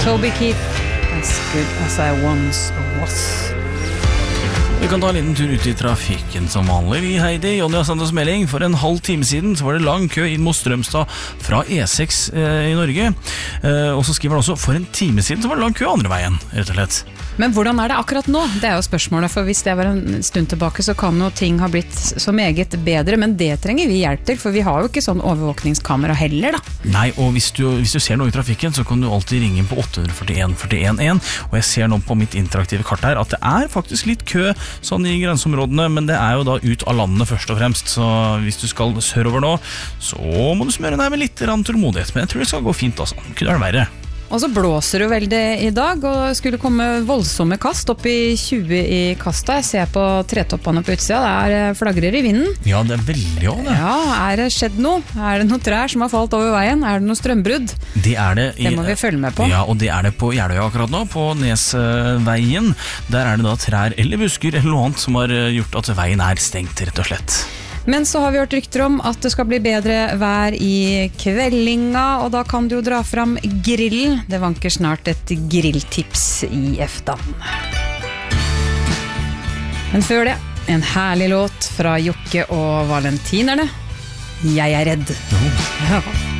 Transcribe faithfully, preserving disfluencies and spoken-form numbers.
Toby Keith, as good as I once was. Vi kan ta en liten tur ut i trafikken som vanlig. Vi, Heidi, Jonny har sendt oss melding. For en halv time siden så var det lang kø inn mot Strømstad fra E seks eh, i Norge. Eh, og så skriver han også, for en time siden så var det lang kø andre veien, rett og slett. Men hvordan er det akkurat nå? Det er jo spørsmålet, for hvis det var en stund tilbake så kan jo ting ha blitt så meget bedre, men det trenger vi hjelp til, for vi har jo ikke sånn overvåkningskamera heller da. Nei, og hvis du, hvis du ser noe i trafikken så kan du alltid ringe inn på åtte fire en fire en en, og jeg ser nå på mitt interaktive kart her at det er faktisk litt kø sånn i grenseområdene, men det er jo da ut av landet først og fremst, så hvis du skal sørover nå, så må du smøre deg med litt tålmodighet, men jeg tror det skal gå fint altså, kunne være verre. Og så blåser det veldig i dag, og skulle komme voldsomme kast opp i tjue i kasta. Jeg ser på tretoppene på utsida, det er flagrer i vinden. Ja, det er veldig også det. Ja, er det skjedd noe? Er det noen trær som har falt over veien? Er det noe strømbrudd? Det er det. I, det må vi følge med på. Ja, og det er det på Jeløya akkurat nå, på Nesveien. Der er det da trær eller busker eller noe annet som har gjort at veien er stengt, rett og slett. Men så har vi hørt rykter om at det skal bli bedre vær i kveldinga, og da kan du jo dra fram grillen. Det vanker snart et grilltips i Eftan. Men før det, en herlig låt fra Jokke og Valentinerne. Jeg er redd. Ja.